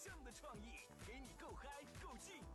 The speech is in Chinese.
象的创意，给你够嗨够劲